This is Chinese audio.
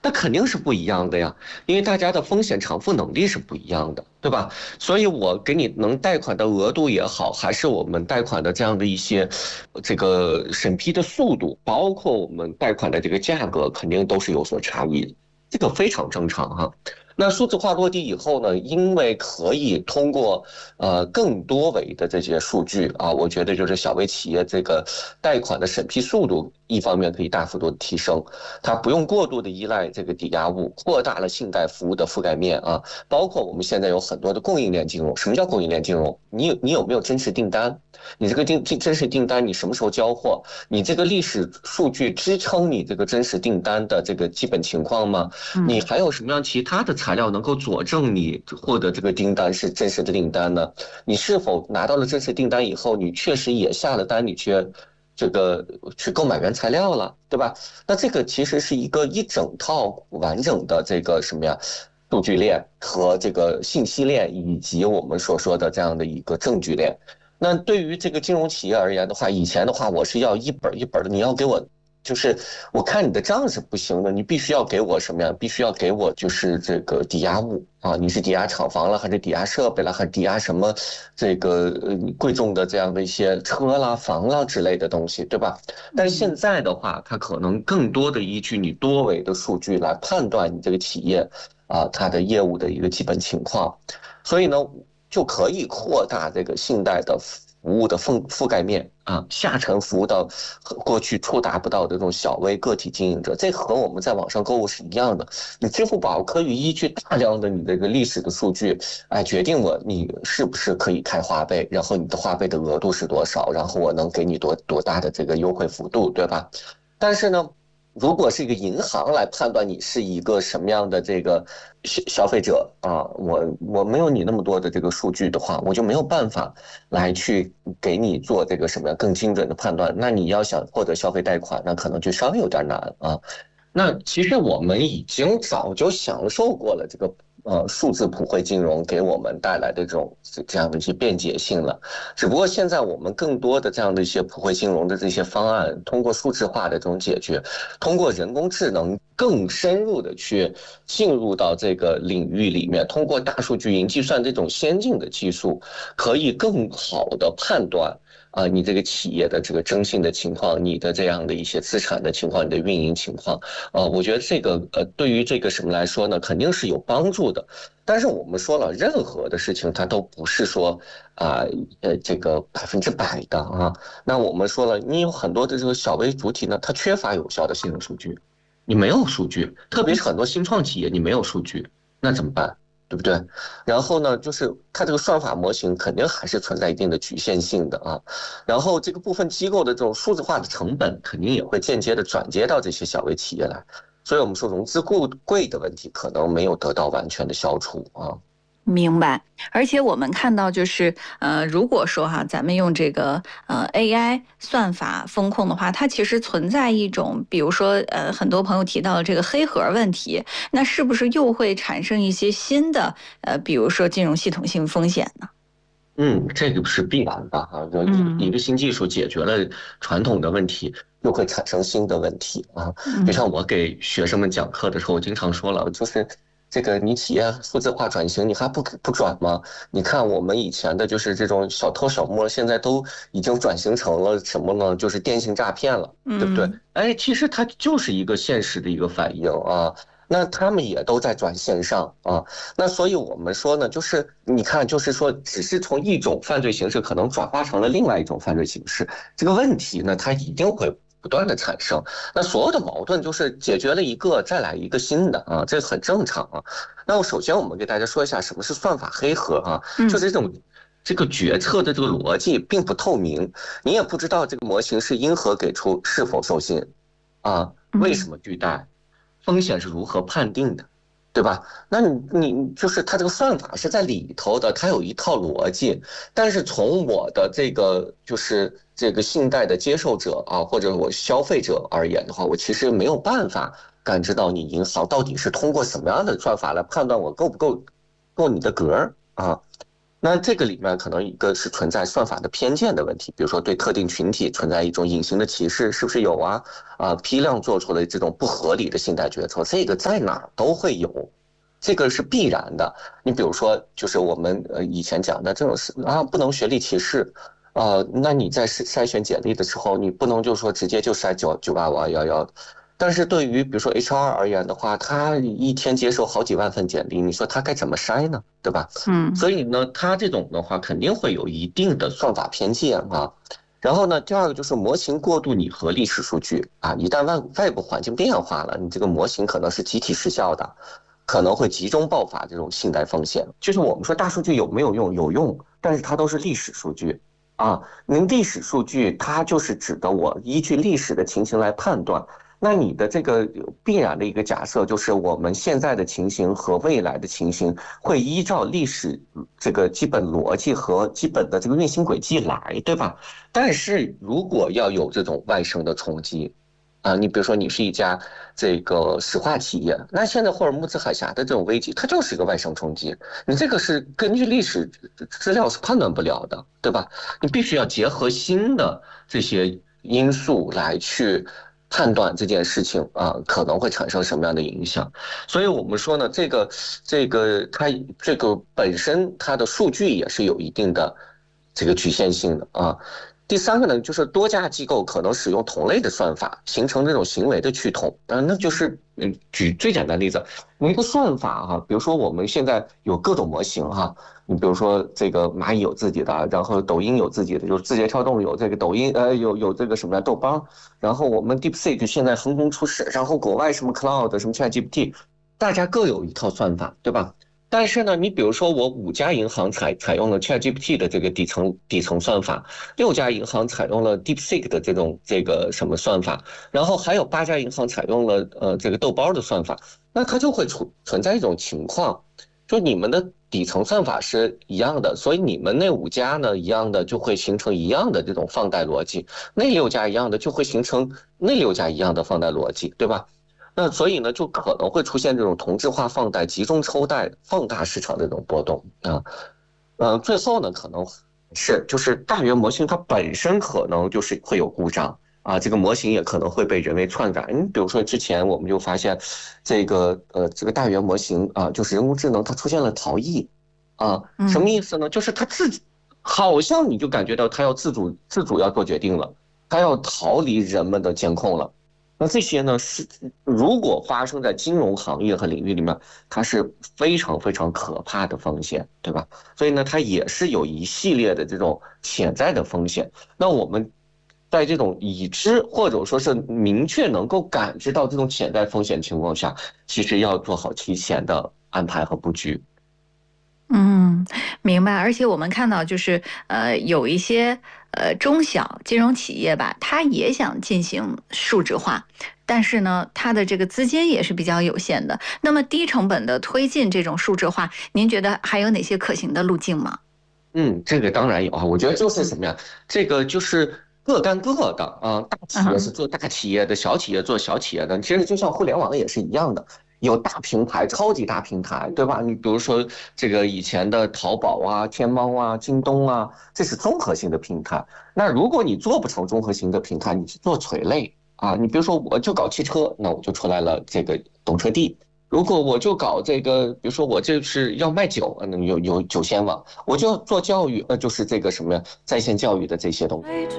那肯定是不一样的呀，因为大家的风险偿付能力是不一样的，对吧？所以我给你能贷款的额度也好，还是我们贷款的这样的一些这个审批的速度，包括我们贷款的这个价格，肯定都是有所差异的，这个非常正常哈。那数字化落地以后呢，因为可以通过更多维的这些数据啊，我觉得就是小微企业这个贷款的审批速度，一方面可以大幅度提升，它不用过度的依赖这个抵押物，扩大了信贷服务的覆盖面啊。包括我们现在有很多的供应链金融，什么叫供应链金融？你有没有真实订单？你这个真实订单你什么时候交货？你这个历史数据支撑你这个真实订单的这个基本情况吗？你还有什么样其他的材料能够佐证你获得这个订单是真实的订单呢？你是否拿到了真实订单以后，你确实也下了单，你去购买原材料了，对吧？那这个其实是一整套完整的这个什么呀？数据链和这个信息链，以及我们所说的这样的一个证据链。那对于这个金融企业而言的话，以前的话我是要一本一本的，你要给我就是我看你的账是不行的，你必须要给我什么呀？必须要给我就是这个抵押物啊，你是抵押厂房了，还是抵押设备了，还是抵押什么这个贵重的这样的一些车啦、房啦之类的东西，对吧？但是现在的话，它可能更多的依据你多维的数据来判断你这个企业啊它的业务的一个基本情况，所以呢，就可以扩大这个信贷的服务的覆盖面啊，下沉服务到过去触达不到的这种小微个体经营者，这和我们在网上购物是一样的。你支付宝可以依据大量的你这个历史的数据，哎，决定了你是不是可以开花呗，然后你的花呗的额度是多少，然后我能给你多大的这个优惠幅度，对吧？但是呢，如果是一个银行来判断你是一个什么样的这个消费者啊，我没有你那么多的这个数据的话，我就没有办法来去给你做这个什么样更精准的判断。那你要想获得消费贷款，那可能就稍微有点难啊。那其实我们已经早就享受过了这个数字普惠金融给我们带来的这样的一些便捷性了，只不过现在我们更多的这样的一些普惠金融的这些方案，通过数字化的这种解决，通过人工智能更深入的去进入到这个领域里面，通过大数据云计算这种先进的技术，可以更好的判断啊，你这个企业的这个征信的情况，你的这样的一些资产的情况，你的运营情况，我觉得这个对于这个什么来说呢，肯定是有帮助的。但是我们说了，任何的事情它都不是说这个100%的啊。那我们说了，你有很多的这个小微主体呢，它缺乏有效的信用数据，你没有数据，特别是很多新创企业，你没有数据，那怎么办？对不对？然后呢，就是它这个算法模型肯定还是存在一定的局限性的啊。然后这个部分机构的这种数字化的成本，肯定也会间接的转接到这些小微企业来。所以我们说融资贵的问题可能没有得到完全的消除啊。 明白，而且我们看到就是，如果说哈，咱们用这个AI 算法风控的话，它其实存在一种，比如说很多朋友提到的这个黑盒问题，那是不是又会产生一些新的比如说金融系统性风险呢？ 这个是必然的啊，一个新技术解决了传统的问题，又会产生新的问题啊。就像我给学生们讲课的时候，我经常说了，就是这个你企业数字化转型，你还不转吗？你看我们以前的就是这种小偷小摸，现在都已经转型成了什么呢？就是电信诈骗了，对不对？哎，其实它就是一个现实的一个反应啊。那他们也都在转线上啊，那所以我们说呢，就是你看，就是说，只是从一种犯罪形式可能转化成了另外一种犯罪形式，这个问题呢，它一定会不断的产生。那所有的矛盾就是解决了一个，再来一个新的啊，这很正常啊。那我首先我们给大家说一下什么是算法黑盒啊，就是这个决策的这个逻辑并不透明，你也不知道这个模型是因何给出是否授信啊，为什么拒贷。风险是如何判定的，对吧？那你就是它这个算法是在里头的，它有一套逻辑。但是从我的这个就是这个信贷的接受者啊，或者我消费者而言的话，我其实没有办法感知到你银行到底是通过什么样的算法来判断我够不够你的格啊。 那这个里面可能一个是存在算法的偏见的问题，比如说对特定群体存在一种隐形的歧视，是不是有啊？批量做出了这种不合理的信贷决策，这个在哪儿都会有，这个是必然的。你比如说，就是我们以前讲的这种是不能学历歧视，那你在筛选简历的时候，你不能就说直接就筛9852111。但是对于比如说 HR 而言的话，他一天接受好几万份简历，你说他该怎么筛呢？对吧？所以呢，他这种的话肯定会有一定的算法偏见啊。然后呢，第二个就是模型过度拟合历史数据啊，一旦外部环境变化了，你这个模型可能是集体失效的，可能会集中爆发这种信贷风险。就是我们说大数据有没有用？有用，但是它都是历史数据啊。您历史数据它就是指的我依据历史的情形来判断。那你的这个必然的一个假设就是我们现在的情形和未来的情形会依照历史这个基本逻辑和基本的这个运行轨迹来，对吧？但是如果要有这种外生的冲击你比如说你是一家这个石化企业，那现在霍尔木兹海峡的这种危机它就是一个外生冲击，你这个是根据历史资料是判断不了的，对吧？你必须要结合新的这些因素来去判断这件事情可能会产生什么样的影响。所以我们说呢，它这个本身它的数据也是有一定的这个局限性的啊。第三个呢，就是多家机构可能使用同类的算法，形成这种行为的趋同。那就是举最简单的例子，一个算法比如说我们现在有各种模型你比如说这个蚂蚁有自己的，然后抖音有自己的，就是字节跳动有这个抖音，有这个什么豆帮，然后我们 DeepSeek 现在横空出世，然后国外什么 Cloud 什么 ChatGPT， 大家各有一套算法，对吧？但是呢，你比如说我5家银行采用了 ChatGPT 的这个底层算法，6家银行采用了 DeepSeek 的这个什么算法，然后还有8家银行采用了这个豆包的算法，那它就会存在一种情况，就你们的底层算法是一样的，所以你们那5家呢一样的就会形成一样的这种放贷逻辑，那6家一样的就会形成那6家一样的放贷逻辑，对吧？那所以呢，就可能会出现这种同质化放贷、集中抽贷、放大市场这种波动最后呢，可能就是大语言模型它本身可能就是会有故障这个模型也可能会被人为篡改。比如说之前我们就发现这个大语言模型就是人工智能它出现了逃逸什么意思呢？就是它好像你就感觉到它要自主要做决定了，它要逃离人们的监控了。那这些呢是如果发生在金融行业和领域里面，它是非常非常可怕的风险，对吧？所以呢，它也是有一系列的这种潜在的风险。那我们在这种已知或者说是明确能够感知到这种潜在风险情况下，其实要做好提前的安排和布局。 明白。而且我们看到就是有一些中小金融企业吧，它也想进行数字化，但是呢，它的这个资金也是比较有限的。那么低成本的推进这种数字化，您觉得还有哪些可行的路径吗？ 这个当然有我觉得就是什么呀？这个就是各干各的大企业是做大企业的，小企业做小企业的。其实就像互联网也是一样的。有大平台，超级大平台，对吧？你比如说这个以前的淘宝天猫京东这是综合性的平台。那如果你做不成综合性的平台，你去做垂类你比如说我就搞汽车，那我就出来了这个懂车帝。如果我就搞这个，比如说我就是要卖酒，有酒仙网，我就要做教育，就是这个什么呀，在线教育的这些东西。